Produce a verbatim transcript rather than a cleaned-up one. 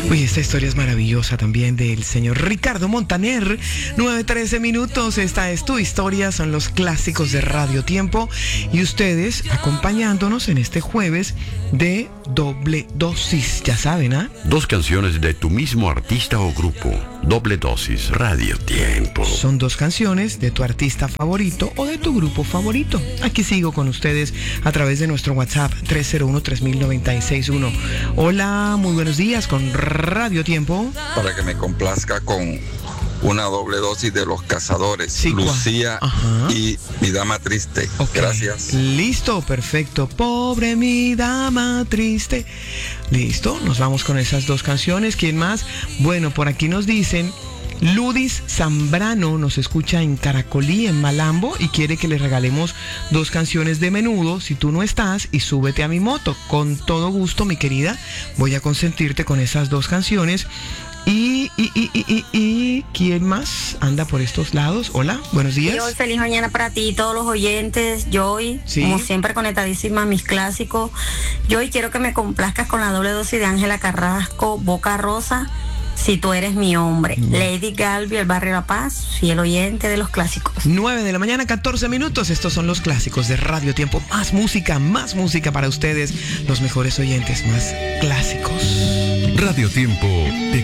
Uy, esta historia es maravillosa también del señor Ricardo Montaner. nueve trece minutos, esta es tu historia, son los clásicos de Radio Tiempo y ustedes acompañándonos en este jueves de doble dosis, ya saben, ¿ah? ¿eh? Dos canciones de tu mismo artista o grupo, doble dosis, Radio Tiempo. Son dos canciones de tu artista favorito o de tu grupo favorito. Aquí sigo con ustedes a través de nuestro WhatsApp tres cero uno, tres mil noventa y seis uno. Hola, muy buenos días con Radio Tiempo. Para que me complazca con una doble dosis de Los Cazadores, sí, Lucía Ajá. y Mi Dama Triste. Okay. Gracias. Listo, perfecto. Pobre mi dama triste. Listo, nos vamos con esas dos canciones. ¿Quién más? Bueno, por aquí nos dicen... Ludis Zambrano nos escucha en Caracolí, en Malambo, y quiere que le regalemos dos canciones de Menudo, Si tú no estás, y Súbete a mi moto. Con todo gusto, mi querida, voy a consentirte con esas dos canciones. Y, y, y, y, y, y ¿quién más anda por estos lados? Hola, buenos días. Hoy feliz mañana para ti, todos los oyentes. Joy, ¿sí? Como siempre conectadísima a mis clásicos. Joy, quiero que me complazcas con la doble dosis de Ángela Carrasco, Boca Rosa, Si tú eres mi hombre. Mm. Lady Galvi, El Barrio La Paz, fiel oyente de los clásicos. nueve de la mañana, catorce minutos. Estos son los clásicos de Radio Tiempo. Más música, más música para ustedes, los mejores oyentes, más clásicos. Radio Tiempo te